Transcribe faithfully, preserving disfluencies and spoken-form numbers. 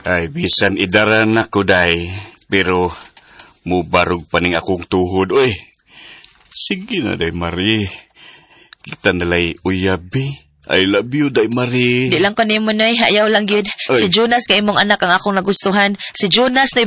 Ay, bisan idaran ako, day. Pero, mubarog pa ning akong tuhod, oy. Sige na, day, Marie. Kita nalay uyabi. I love you, day, Marie. Di lang ko ni mo, Noy. Hayaw lang, yun. Si Jonas kay imong anak ang akong nagustuhan. Si Jonas na